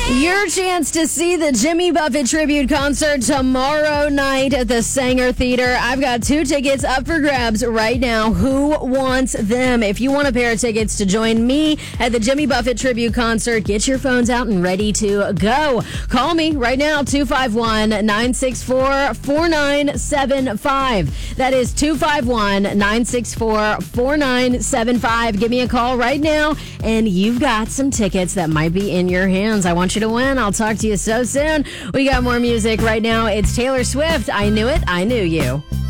Your chance to see the Jimmy Buffett tribute concert tomorrow night at the Sanger Theater. I've got 2 tickets up for grabs right now. Who wants them? If you want a pair of tickets to join me at the Jimmy Buffett tribute concert, get your phones out and ready to go. Call me right now, 251-964-4975. That is 251-964-4975. Give me a call right now, and you've got some tickets that might be in your hands. I want you to win. I'll talk to you so soon. We got more music right now. It's Taylor Swift. I Knew It, I Knew You.